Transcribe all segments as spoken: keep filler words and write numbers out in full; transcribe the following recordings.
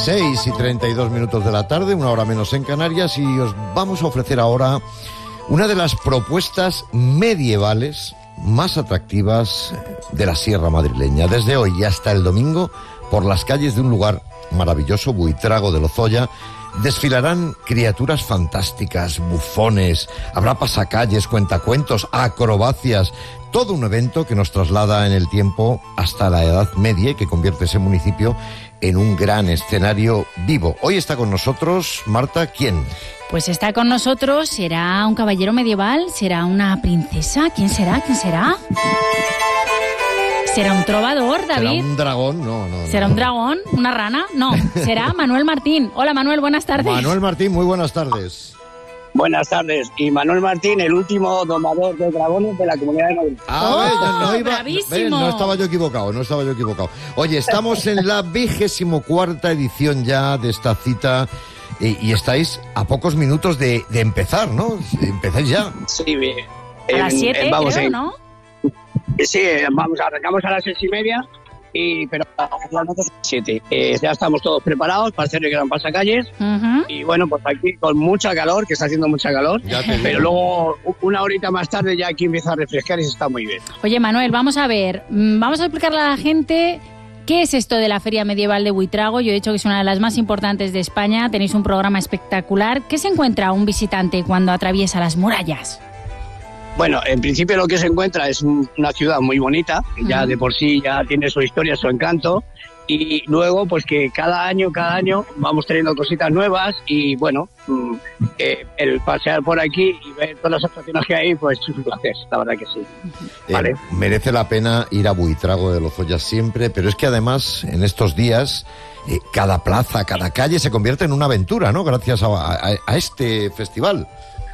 seis y treinta y dos minutos de la tarde, una hora menos en Canarias, y os vamos a ofrecer ahora una de las propuestas medievales más atractivas de la Sierra Madrileña. Desde hoy y hasta el domingo, por las calles de un lugar maravilloso, Buitrago de Lozoya, desfilarán criaturas fantásticas, bufones, habrá pasacalles, cuentacuentos, acrobacias, todo un evento que nos traslada en el tiempo hasta la Edad Media y que convierte ese municipio en un gran escenario vivo. Hoy está con nosotros, Marta, ¿quién? Pues está con nosotros, ¿será un caballero medieval? ¿Será una princesa? ¿Quién será? ¿Quién será? ¿Será un trovador, David? ¿Será un dragón? No, no. ¿Será no. un dragón? ¿Una rana? No. ¿Será Manuel Martín? Hola, Manuel, buenas tardes. Manuel Martín, muy buenas tardes. Buenas tardes. Y Manuel Martín, el último domador de dragones de la Comunidad de Madrid. Ah, ¡Oh, ve, no, iba, bravísimo! ve, no estaba yo equivocado, no estaba yo equivocado. Oye, estamos en la vigésimo cuarta edición ya de esta cita y, y estáis a pocos minutos de, de empezar, ¿no? Empezáis ya. Sí, bien. A las siete, vamos creo, en, ¿no? Sí, vamos, arrancamos a las seis y media, y, pero actualmente son las siete. Eh, ya estamos todos preparados para hacer el gran pasacalles. Uh-huh. Y bueno, pues aquí con mucha calor, que está haciendo mucha calor, Ya te digo. pero luego una horita más tarde ya aquí empieza a refrescar y se está muy bien. Oye, Manuel, vamos a ver, mm, vamos a explicarle a la gente qué es esto de la Feria Medieval de Buitrago. Yo he dicho que es una de las más importantes de España, tenéis un programa espectacular. ¿Qué se encuentra un visitante cuando atraviesa las murallas? Bueno, en principio lo que se encuentra es un- una ciudad muy bonita, que ya de por sí ya tiene su historia, su encanto, y luego pues que cada año, cada año vamos teniendo cositas nuevas y bueno, mm, eh, el pasear por aquí y ver todas las atracciones que hay, pues es un placer, la verdad que sí. Eh, Vale. merece la pena ir a Buitrago de Lozoya siempre, pero es que además en estos días eh, cada plaza, cada calle se convierte en una aventura, ¿no? Gracias a, a- a este festival.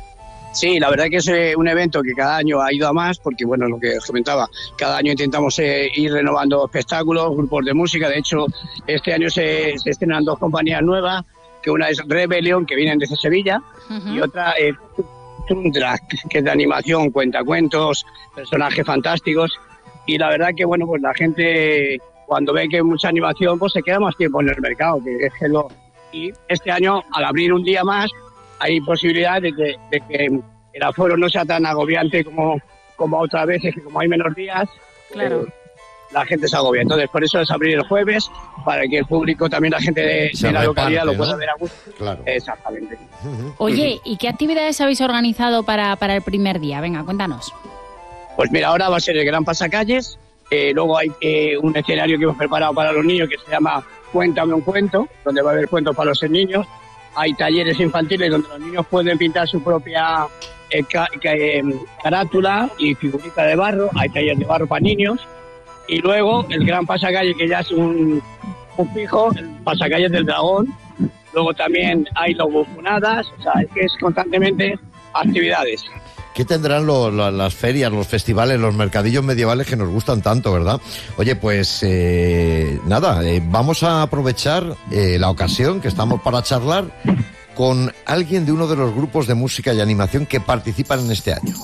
Sí, la verdad que es eh, un evento que cada año ha ido a más, porque bueno, lo que os comentaba, cada año intentamos eh, ir renovando espectáculos, grupos de música. De hecho, este año se, se estrenan dos compañías nuevas, que una es Rebelión, que vienen desde Sevilla, Uh-huh. y otra es Tundra, que es de animación, cuentacuentos, personajes fantásticos. Y la verdad que bueno, pues la gente cuando ve que hay mucha animación, pues se queda más tiempo en el mercado, que es que lo... Y este año, al abrir un día más, hay posibilidad de que, de que el aforo no sea tan agobiante como, como otras veces, que como hay menos días, Claro. eh, la gente se agobia. Entonces, por eso es abrir el jueves, para que el público, también la gente de, Se de la reparte, localidad lo ¿no? pueda ver a gusto. Claro. Exactamente. Oye, ¿y qué actividades habéis organizado para, para el primer día? Venga, cuéntanos. Pues mira, ahora va a ser el gran pasacalles, eh, luego hay eh, un escenario que hemos preparado para los niños que se llama Cuéntame un cuento, donde va a haber cuentos para los niños. Hay talleres infantiles donde los niños pueden pintar su propia eh, ca- ca- eh, carátula y figurita de barro. Hay talleres de barro para niños. Y luego el gran pasacalle, que ya es un, un fijo, el pasacalle del dragón. Luego también hay los bufonadas, o sea, es que es constantemente actividades. ¿Qué tendrán lo- lo- las ferias, los festivales, los mercadillos medievales que nos gustan tanto, verdad? Oye, pues eh, nada, eh, vamos a aprovechar eh, la ocasión que estamos para charlar con alguien de uno de los grupos de música y animación que participan en este año.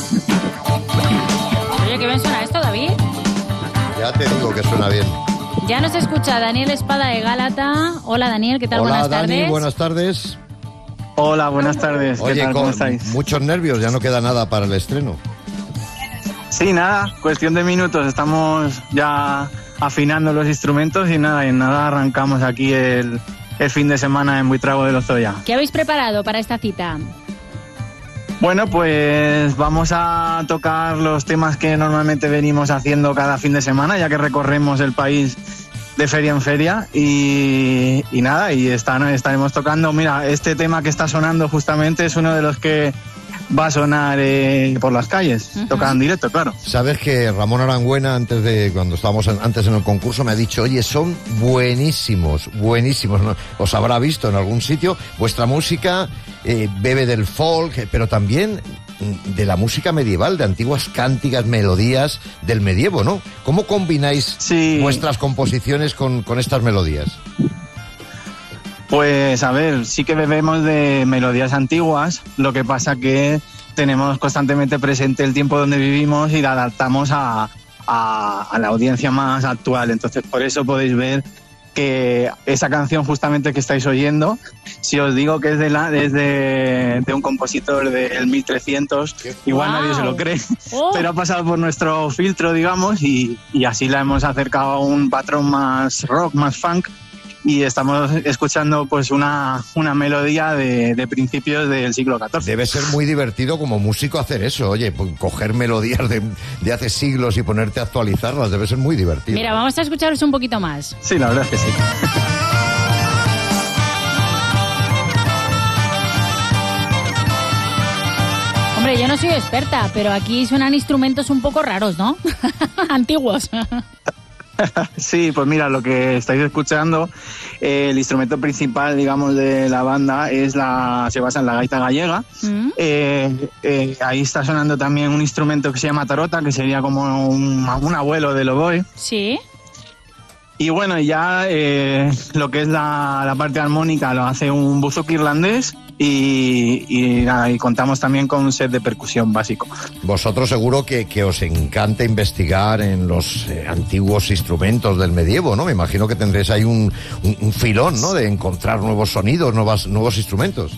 Oye, ¿qué bien suena esto, David? Ya te digo que suena bien. Ya nos escucha Daniel Espada de Gálata. Hola, Daniel, ¿qué tal? Hola, buenas Dani, tardes. buenas tardes. Hola, buenas tardes. ¿Qué Oye, tal? ¿Cómo con estáis? muchos nervios, ya no queda nada para el estreno. Sí, nada, cuestión de minutos. Estamos ya afinando los instrumentos y nada, y en nada arrancamos aquí el, el fin de semana en Buitrago de Lozoya. ¿Qué habéis preparado para esta cita? Bueno, pues vamos a tocar los temas que normalmente venimos haciendo cada fin de semana, ya que recorremos el país de feria en feria y, y nada, y están, estaremos tocando, mira, este tema que está sonando justamente es uno de los que va a sonar eh, por las calles, Ujú. toca en directo, claro. Sabes que Ramón Arangüena, antes de cuando estábamos en- antes en el concurso, me ha dicho, oye, son buenísimos, buenísimos, ¿no? Os habrá visto en algún sitio. Vuestra música eh, bebe del folk, eh, pero también mm, de la música medieval, de antiguas cánticas, melodías del medievo, ¿no? ¿Cómo combináis Sí. vuestras composiciones con, con estas melodías? Pues a ver, sí que bebemos de melodías antiguas, lo que pasa que tenemos constantemente presente el tiempo donde vivimos y la adaptamos a, a, a la audiencia más actual. Entonces por eso podéis ver que esa canción justamente que estáis oyendo, si os digo que es de, la, es de, de un compositor del mil trescientos, igual wow. nadie se lo cree, oh. pero ha pasado por nuestro filtro, digamos, y, y así la hemos acercado a un patrón más rock, más funk, y estamos escuchando pues una, una melodía de, de principios del siglo catorce. Debe ser muy divertido como músico hacer eso, oye, pues, coger melodías de, de hace siglos y ponerte a actualizarlas, debe ser muy divertido. Mira, vamos a escucharos un poquito más. Sí, la verdad es que sí. Hombre, yo no soy experta, pero aquí suenan instrumentos un poco raros, ¿no? Antiguos. Sí, pues mira, lo que estáis escuchando, eh, el instrumento principal, digamos, de la banda es la, se basa en la gaita gallega. Mm. Eh, eh, ahí está sonando también un instrumento que se llama tarota, que sería como un, un abuelo del oboe. Sí. Y bueno, ya eh, lo que es la, la parte armónica lo hace un buzuki irlandés. Y, y, nada, y contamos también con un set de percusión básico. Vosotros seguro que, que os encanta investigar en los eh, antiguos instrumentos del medievo, ¿no? Me imagino que tendréis ahí un, un, un filón, ¿no? De encontrar nuevos sonidos, nuevas, nuevos instrumentos.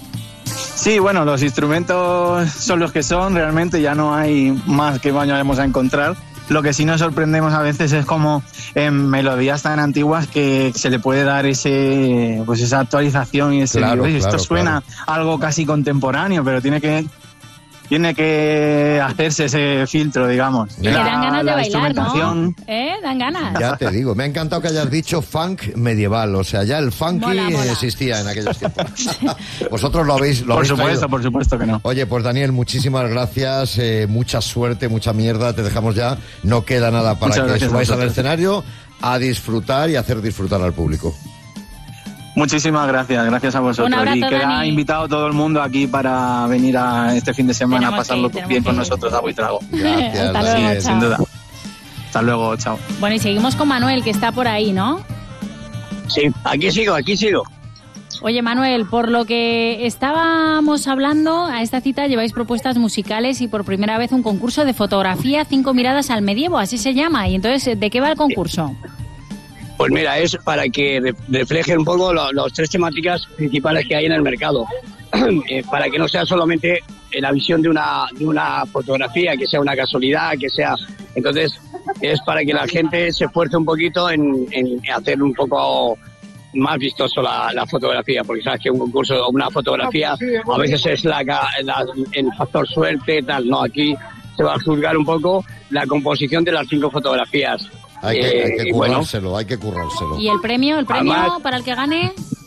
Sí, bueno, los instrumentos son los que son, realmente ya no hay más que vayamos a encontrar. Lo que sí nos sorprendemos a veces es como en melodías tan antiguas que se le puede dar ese, pues esa actualización y ese claro, esto claro, suena claro. algo casi contemporáneo, pero tiene que tiene que hacerse ese filtro, digamos. Y la, que dan ganas de bailar, ¿no? ¿Eh? Dan ganas. Ya te digo, me ha encantado que hayas dicho funk medieval, o sea, ya el funky mola, mola. existía en aquellos tiempos. Vosotros lo habéis lo Por habéis supuesto, traído. por supuesto que no. Oye, pues Daniel, muchísimas gracias, eh, mucha suerte, mucha mierda, te dejamos ya, no queda nada para Muchas que subáis al escenario a disfrutar y hacer disfrutar al público. Muchísimas gracias, gracias a vosotros. Un abrazo, y queda Dani. invitado todo el mundo aquí para venir a este fin de semana tenemos a pasarlo que, bien con que... nosotros a Buitrago. Gracias, Hasta Daniel. luego, Sin duda. Hasta luego, chao. Bueno, y seguimos con Manuel, que está por ahí, ¿no? Sí, aquí sigo, aquí sigo. Oye, Manuel, por lo que estábamos hablando, a esta cita lleváis propuestas musicales y por primera vez un concurso de fotografía, cinco miradas al medievo, así se llama. Y entonces, ¿de qué va el concurso? Pues mira, es para que re- refleje un poco las lo, tres temáticas principales que hay en el mercado. eh, para que no sea solamente la visión de una, de una fotografía, que sea una casualidad, que sea... Entonces, es para que la gente se esfuerce un poquito en, en hacer un poco más vistoso la, la fotografía, porque sabes que un concurso o una fotografía a veces es la, la, el factor suerte, tal. No, aquí se va a juzgar un poco la composición de las cinco fotografías. Hay que, eh, hay que bueno, currárselo, hay que currárselo. ¿Y el premio? ¿El premio Además, para el que gane?